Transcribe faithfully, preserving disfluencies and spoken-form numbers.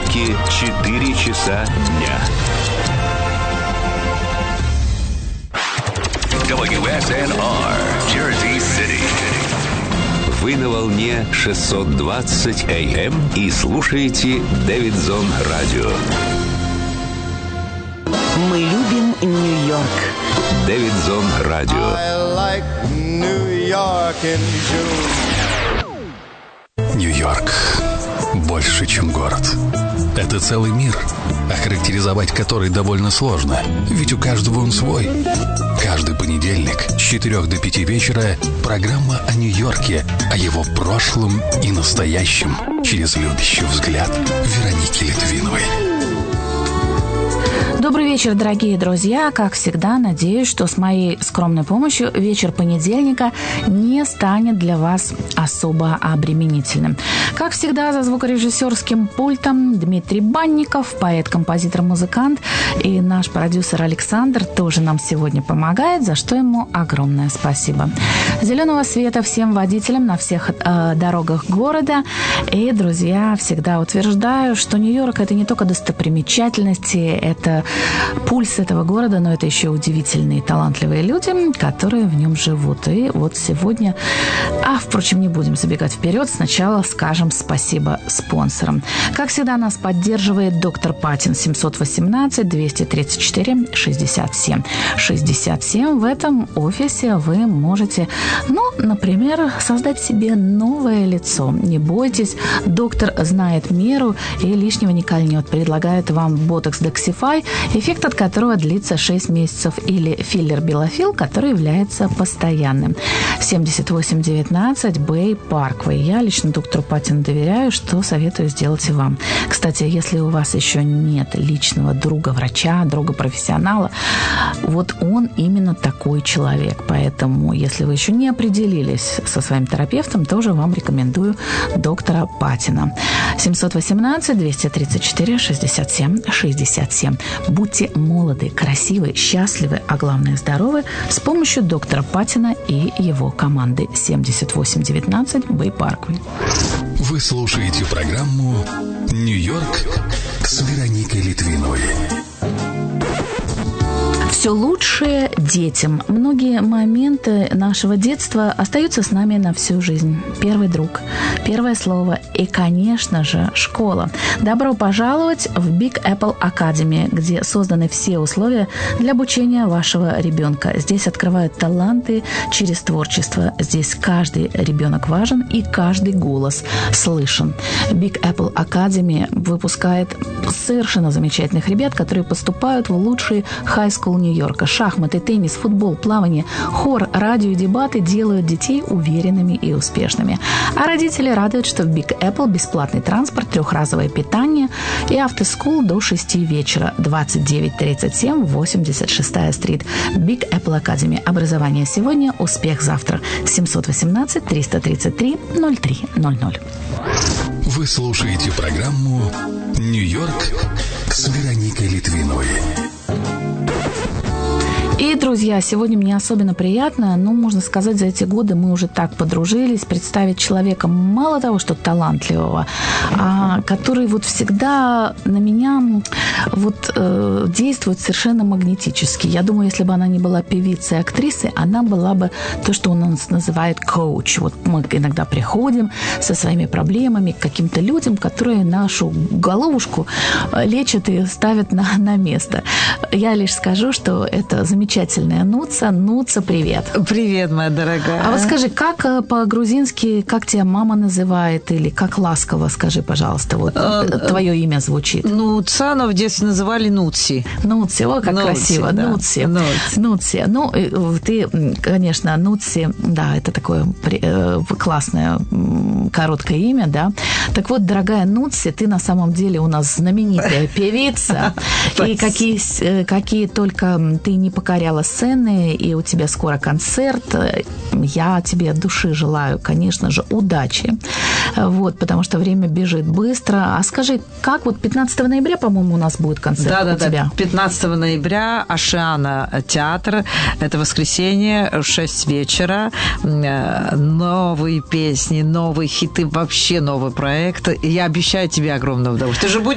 сутки четыре часа дня. дабл ю эс эн ар, Jersey City. Вы на волне шестьсот двадцать эй эм и слушаете Дэвидсон Радио. Мы любим Нью-Йорк. Дэвидсон Радио. I like New York in June. Нью-Йорк больше, чем город. Это целый мир, охарактеризовать который довольно сложно, ведь у каждого он свой. Каждый понедельник с четырёх до пяти вечера программа о Нью-Йорке, о его прошлом и настоящем через любящий взгляд Вероники Литвиновой. Добрый вечер, дорогие друзья. Как всегда, надеюсь, что с моей скромной помощью вечер понедельника не станет для вас особо обременительным. Как всегда, за звукорежиссерским пультом Дмитрий Банников, поэт, композитор, музыкант, и наш продюсер Александр тоже нам сегодня помогает, за что ему огромное спасибо. Зеленого света всем водителям на всех э, дорогах города. И, друзья, всегда утверждаю, что Нью-Йорк – это не только достопримечательности, это пульс этого города, но это еще удивительные, талантливые люди, которые в нем живут. И вот сегодня, а, впрочем, не будем забегать вперед, сначала скажем спасибо спонсорам. Как всегда, нас поддерживает доктор Патин, семьсот восемнадцать двести тридцать четыре шестьдесят семь шестьдесят семь. В этом офисе вы можете, ну, например, создать себе новое лицо. Не бойтесь, доктор знает меру и лишнего не кольнет. Предлагает вам Botox Dexify, эффект от которого длится шесть месяцев, или филлер Белофил, который является постоянным. семьдесят восемь девятнадцать Бэй Парквей. Я лично доктору Патину доверяю, что советую сделать и вам. Кстати, если у вас еще нет личного друга-врача, друга-профессионала, вот он именно такой человек. Поэтому, если вы еще не определились со своим терапевтом, тоже вам рекомендую доктора Патина. семьсот восемнадцать двести тридцать четыре шестьдесят семь шестьдесят семь. Будьте молоды, красивы, счастливы, а главное здоровы с помощью доктора Патина и его команды. семьдесят восемь девятнадцать Бэй Парквей. Вы слушаете программу «Нью-Йорк» с Вероникой Литвиновой. Все лучшее детям. Многие моменты нашего детства остаются с нами на всю жизнь. Первый друг, первое слово и, конечно же, школа. Добро пожаловать в Big Apple Academy, где созданы все условия для обучения вашего ребенка. Здесь открывают таланты через творчество. Здесь каждый ребенок важен и каждый голос слышен. Big Apple Academy выпускает совершенно замечательных ребят, которые поступают в лучшие хай-скул Нью-Йорка. Шахматы, теннис, футбол, плавание, хор, радио и дебаты делают детей уверенными и успешными. А родители радуют, что в Big Apple бесплатный транспорт, трехразовое питание и автоскул до шести вечера. двадцать девять тридцать семь восемьдесят шестая стрит. Big Apple Academy. Образование сегодня, успех завтра. семьсот восемнадцать триста тридцать три ноль три ноль ноль. Вы слушаете программу «Нью-Йорк» с Вероникой Литвиновой. И, друзья, сегодня мне особенно приятно, ну, можно сказать, за эти годы мы уже так подружились, представить человека мало того, что талантливого, а, который вот всегда на меня вот э, действует совершенно магнетически. Я думаю, если бы она не была певицей и актрисой, она была бы то, что у нас называет коуч. Вот мы иногда приходим со своими проблемами к каким-то людям, которые нашу головушку лечат и ставят на, на место. Я лишь скажу, что это замечательно. Замечательная Нуца. Нуца, привет. Привет, моя дорогая. А вот скажи, как по-грузински, как тебя мама называет, или как ласково, скажи, пожалуйста, вот а, твое имя звучит? Нуца, но в детстве называли Нуци. Нуци, о, как Нуци, красиво. Да. Нуци. Нуци. Нуци. Ну, ты, конечно, Нуци, да, это такое классное, короткое имя, да. Так вот, дорогая Нуци, ты на самом деле у нас знаменитая певица, и какие, какие только ты не покоряла сцены, и у тебя скоро концерт. Я тебе от души желаю, конечно же, удачи. Вот, потому что время бежит быстро. А скажи, как вот пятнадцатого ноября, по-моему, у нас будет концерт да, у да, тебя? Да, пятнадцатого ноября Ашиана театр. Это воскресенье в шесть вечера. Новые песни, новые хиты, вообще новый проект. И я обещаю тебе огромное удовольствие. Ты же будешь